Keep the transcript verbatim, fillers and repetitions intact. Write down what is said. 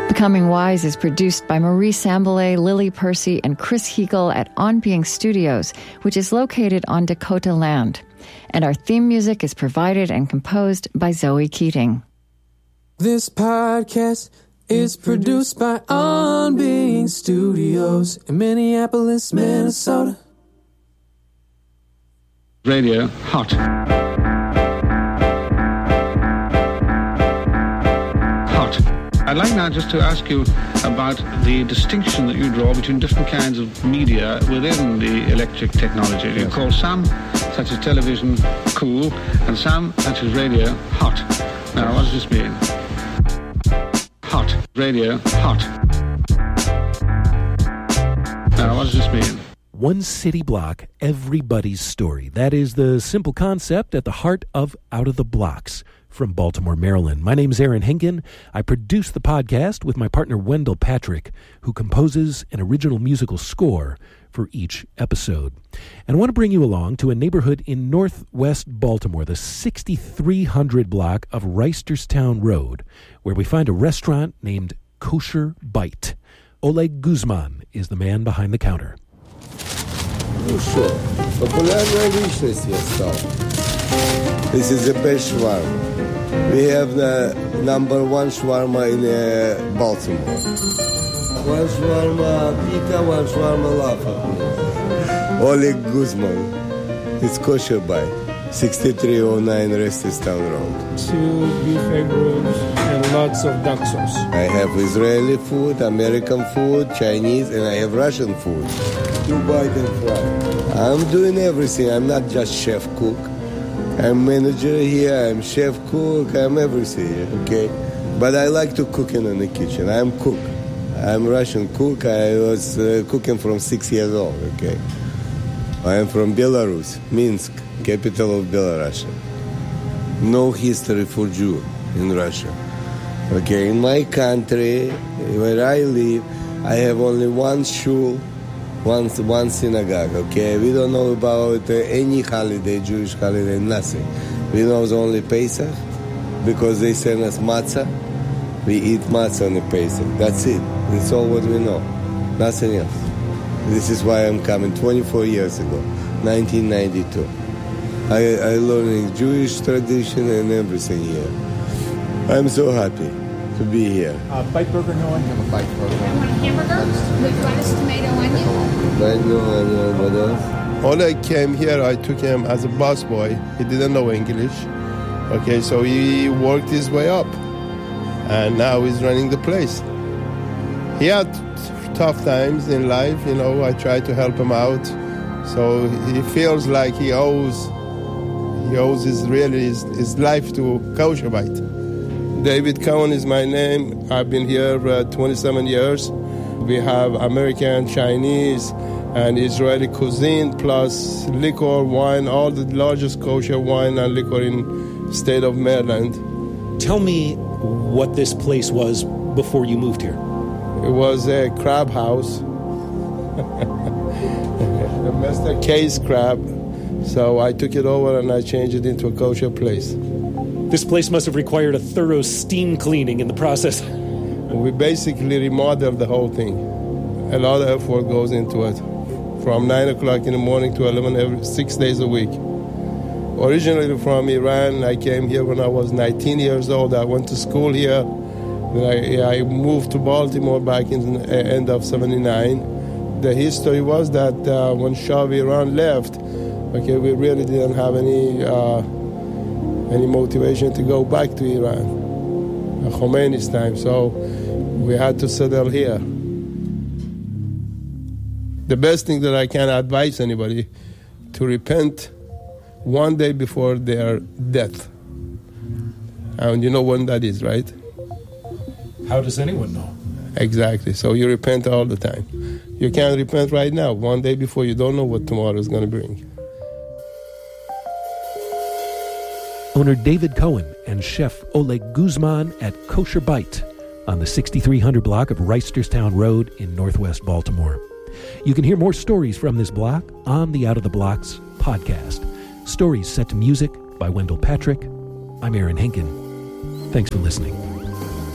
Becoming Wise is produced by Marie Sambilay, Lily Percy, and Chris Heagle at On Being Studios, which is located on Dakota land. And our theme music is provided and composed by Zoe Keating. This podcast is produced by On Being Studios in Minneapolis, Minnesota. Radio hot. Hot. I'd like now just to ask you about the distinction that you draw between different kinds of media within the electric technology. You call some, such as television, cool, and some, such as radio, hot. Now, what does this mean? Hot. Radio, hot. Now, what does this mean? One city block, everybody's story. That is the simple concept at the heart of Out of the Blocks from Baltimore, Maryland. My name is Aaron Henkin. I produce the podcast with my partner Wendell Patrick, who composes an original musical score for each episode. And I want to bring you along to a neighborhood in northwest Baltimore, the sixty-three hundred block of Reisterstown Road, where we find a restaurant named Kosher Bite. Oleg Guzman is the man behind the counter. Ну что, популярная личность я стал. This is the best shawarma. We have the number one shawarma in uh, Baltimore. One shawarma pita, one shawarma lava. Oleg Guzman. It's Kosher Bite. sixty-three oh nine Reisterstown Road. Two beef egg rolls and lots of duck sauce. I have Israeli food, American food, Chinese, and I have Russian food. Two bite and fry. I'm doing everything. I'm not just chef cook. I'm manager here. I'm chef cook. I'm everything. Okay, but I like to cook in the kitchen. I'm cook. I'm Russian cook. I was uh, cooking from six years old. Okay, I am from Belarus, Minsk, capital of Belarus. No history for Jew in Russia. Okay, in my country, where I live, I have only one shul, one, one synagogue, okay? We don't know about uh, any holiday, Jewish holiday, nothing. We know only Pesach, because they send us matzah. We eat matzah on the Pesach. That's it. That's all what we know. Nothing else. This is why I'm coming twenty-four years ago, nineteen ninety-two. I, I learning Jewish tradition and everything here. I'm so happy to be here. Uh, bite burger, no onion. Have a bite burger. I want a hamburger with lettuce, tomato, onion. Right, no onion, what else? Oleg came here, I took him as a busboy. He didn't know English. Okay, so he worked his way up. And now he's running the place. He had tough times in life, you know, I tried to help him out. So he feels like he owes, he owes his really his, his life to Kosher Bite. David Cohen is my name. I've been here uh, twenty-seven years. We have American, Chinese, and Israeli cuisine, plus liquor, wine, all the largest kosher wine and liquor in state of Maryland. Tell me what this place was before you moved here. It was a crab house. The Mister K's crab. So I took it over and I changed it into a kosher place. This place must have required a thorough steam cleaning in the process. We basically remodeled the whole thing. A lot of effort goes into it. From nine o'clock in the morning to eleven, every six days a week. Originally from Iran, I came here when I was nineteen years old. I went to school here. Then I, I moved to Baltimore back in the end of seventy-nine. The history was that uh, when Shah of Iran left, okay, we really didn't have any uh, any motivation to go back to Iran. Khomeini's time, so we had to settle here. The best thing that I can advise anybody to repent one day before their death. And you know when that is, right? How does anyone know? Exactly. So you repent all the time. You can't repent right now, one day before. You don't know what tomorrow is going to bring. Owner David Cohen and chef Oleg Guzman at Kosher Bite on the sixty-three hundred block of Reisterstown Road in northwest Baltimore. You can hear more stories from this block on the Out of the Blocks podcast. Stories set to music by Wendell Patrick. I'm Aaron Henkin. Thanks for listening.